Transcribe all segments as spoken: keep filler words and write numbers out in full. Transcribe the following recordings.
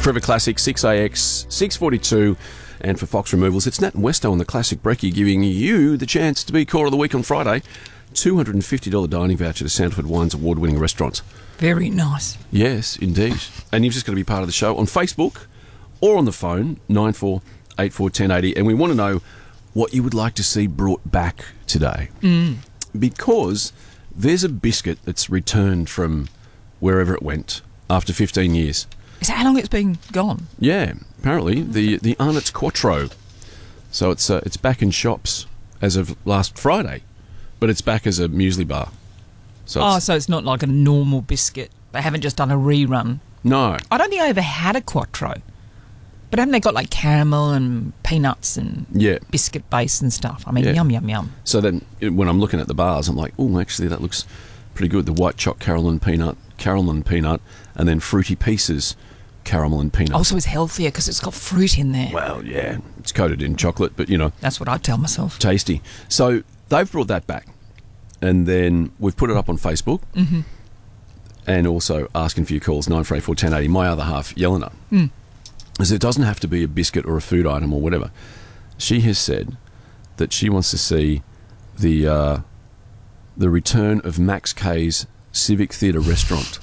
Forever Classic, six A X, six forty-two. And for Fox Removals, it's Nat and Westo on the Classic Brekkie giving you the chance to be Caller of the Week on Friday. two hundred fifty dollars dining voucher to Sanford Wine's award-winning restaurant. Very nice. Yes, indeed. And you've just got to be part of the show on Facebook or on the phone, nine four eight four, one zero eight zero. And we want to know what you would like to see brought back today. Mm. Because there's a biscuit that's returned from wherever it went after fifteen years. Is that how long it's been gone? Yeah, apparently the the Arnott's Quattro. So it's uh, it's back in shops as of last Friday, but it's back as a muesli bar. So oh, it's, so it's not like a normal biscuit. They haven't just done a rerun. No, I don't think I ever had a Quattro, but haven't they got like caramel and peanuts and yeah. biscuit base and stuff? I mean, Yeah. yum yum yum. So then when I'm looking at the bars, I'm like, oh, actually that looks pretty good. The white choc caramel and peanut, caramel and peanut, and then fruity pieces. Caramel and peanut. Also, it's healthier because it's got fruit in there. Well, yeah, it's coated in chocolate, but, you know. That's what I tell myself. Tasty. So they've brought that back. And then we've put it up on Facebook. Mm-hmm. And also asking for your calls, nine four eight four, one zero eight zero. My other half, Yelena. Mm. Is it doesn't have to be a biscuit or a food item or whatever. She has said that she wants to see the, uh, the return of Max K's Civic Theatre restaurant.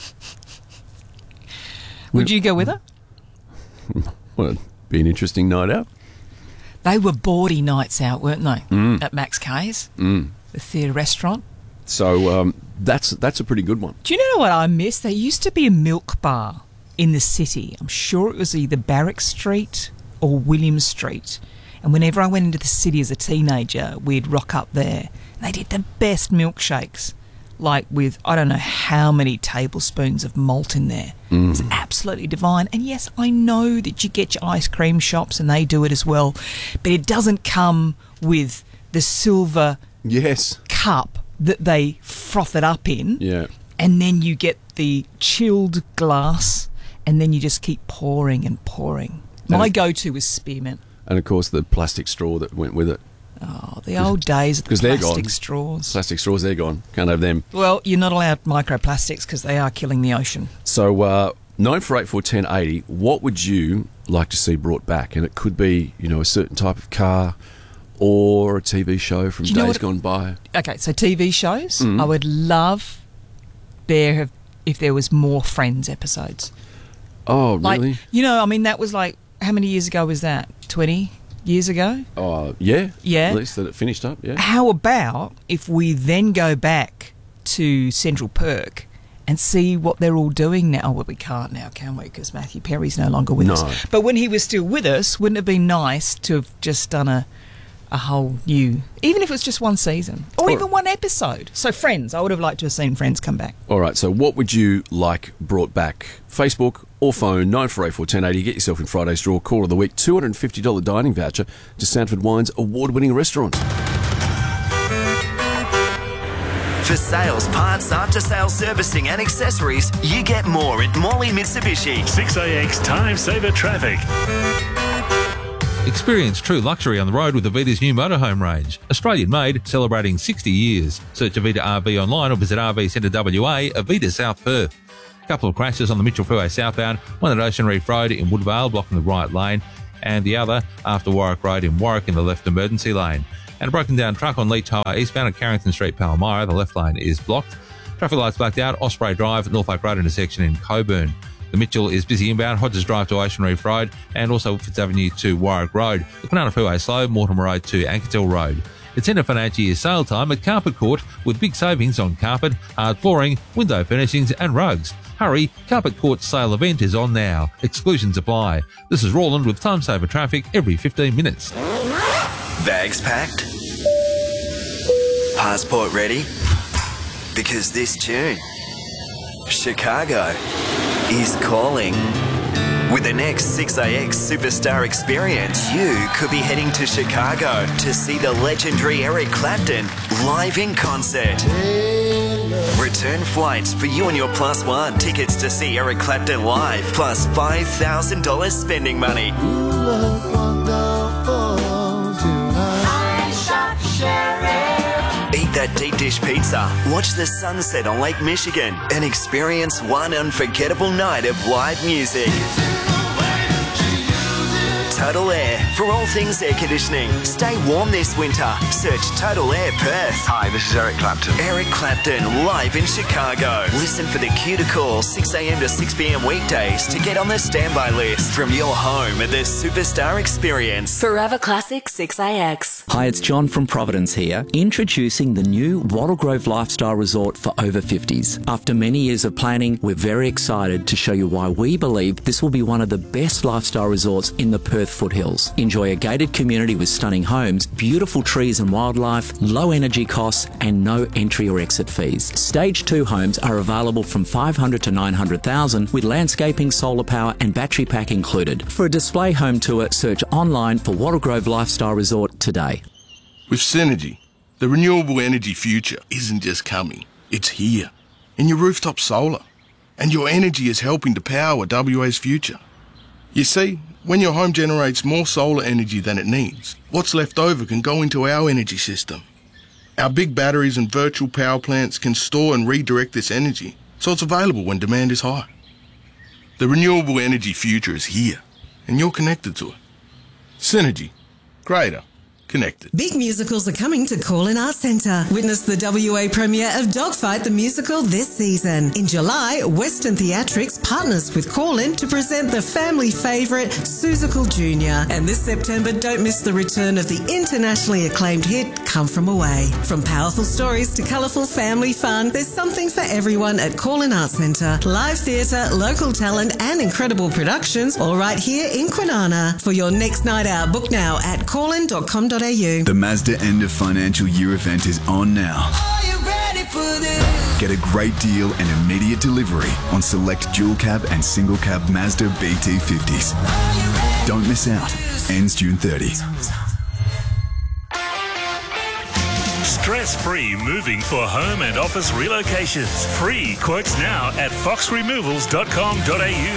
Would you go with her? Well, it'd be an interesting night out. They were bawdy nights out, weren't they? Mm. At Max K's, Mm. the theatre restaurant. So um, that's that's a pretty good one. Do you know what I miss? There used to be a milk bar in the city. I'm sure it was either Barrack Street or William Street. And whenever I went into the city as a teenager, we'd rock up there. They did the best milkshakes. Like with, I don't know how many tablespoons of malt in there. Mm. It's absolutely divine. And yes, I know that you get your ice cream shops and they do it as well. But it doesn't come with the silver Yes. cup that they froth it up in. Yeah. And then you get the chilled glass and then you just keep pouring and pouring. My And- go-to is spearmint. And, of course, the plastic straw that went with it. Oh, the old days of the 'Cause they're plastic gone. straws. Plastic straws, they're gone. Can't have them. Well, you're not allowed microplastics because they are killing the ocean. So, uh, nine four eight four, one zero eight zero, what would you like to see brought back? And it could be, you know, a certain type of car or a T V show from Do you know days what- gone by. Okay, so T V shows. Mm. I would love there have, if there was more Friends episodes. Oh, Like, really? you know, I mean, that was like, how many years ago was that? twenty years ago? Oh, yeah. Yeah. At least that it finished up, yeah. How about if we then go back to Central Perk and see what they're all doing now? Well, we can't now, can we? Because Matthew Perry's no longer with No. us. But when he was still with us, wouldn't it have been nice to have just done a a whole new, even if it was just one season or Or- even one episode? So Friends, I would have liked to have seen Friends come back. All right, so what would you like brought back? Facebook or phone, nine four eight four, one zero eight zero. Get yourself in Friday's draw, Call of the Week, two hundred fifty dollars dining voucher to Sanford Wine's award-winning restaurant. For sales, parts, after-sales servicing and accessories, you get more at Morley Mitsubishi. six A X Time Saver Traffic. Experience true luxury on the road with Avita's new motorhome range. Australian made, celebrating sixty years. Search Avita R V online or visit R V Centre W A, Avita South Perth. A couple of crashes on the Mitchell Freeway southbound, one at Ocean Reef Road in Woodvale blocking the right lane, and the other after Warwick Road in Warwick in the left emergency lane. And a broken down truck on Leach Highway eastbound at Carrington Street, Palmyra. The left lane is blocked. Traffic lights blacked out, Osprey Drive, Norfolk Road intersection in Coburn. The Mitchell is busy inbound, Hodges Drive to Ocean Reef Road, and also Fitz Avenue to Warwick Road. The Kwinana Freeway slow, Mortimer Road to Anketel Road. It's end of financial year sale time at Carpet Court with big savings on carpet, hard flooring, window furnishings and rugs. Hurry, Carpet Court's sale event is on now. Exclusions apply. This is Roland with Time Saver Traffic every fifteen minutes. Bags packed? Passport ready? Because this June, Chicago is calling. With the next six A X Superstar Experience, you could be heading to Chicago to see the legendary Eric Clapton live in concert. Return flights for you and your plus one. Tickets to see Eric Clapton live, plus five thousand dollars spending money. Eat that deep dish pizza, watch the sunset on Lake Michigan, and experience one unforgettable night of live music. Total Air for all things air conditioning. Stay warm this winter. Search Total Air Perth. Hi, this is Eric Clapton. Eric Clapton live in Chicago. Listen for the cue to call six a.m. to six p.m. weekdays to get on the standby list from your home at the Superstar Experience. Forever Classic six A X. Hi, it's John from Providence here, introducing the new Wattle Grove Lifestyle Resort for over fifties. After many years of planning, we're very excited to show you why we believe this will be one of the best lifestyle resorts in the Perth foothills. Enjoy a gated community with stunning homes, beautiful trees and wildlife, low energy costs, and no entry or exit fees. Stage two homes are available from five hundred to nine hundred thousand with landscaping, solar power and battery pack included. For a display home tour, search online for Wattle Grove Lifestyle Resort today. With Synergy, the renewable energy future isn't just coming, it's here. In your rooftop solar. And your energy is helping to power W A's future. You see, when your home generates more solar energy than it needs, what's left over can go into our energy system. Our big batteries and virtual power plants can store and redirect this energy, so it's available when demand is high. The renewable energy future is here, and you're connected to it. Synergy. Greater. Connected. Big musicals are coming to Call-In Arts Centre. Witness the W A premiere of Dogfight the Musical this season. In July, Western Theatrics partners with Call-In to present the family favourite Seussical Junior And this September, don't miss the return of the internationally acclaimed hit Come From Away. From powerful stories to colourful family fun, there's something for everyone at Call-In Arts Centre. Live theatre, local talent and incredible productions, all right here in Kwinana. For your next night out, book now at callin dot com dot a u. The Mazda end of financial year event is on now. Are you ready for this? Get a great deal and immediate delivery on select dual cab and single cab Mazda B T fifties. Don't miss out. Ends June thirtieth. Stress-free moving for home and office relocations. Free quotes now at fox removals dot com dot a u.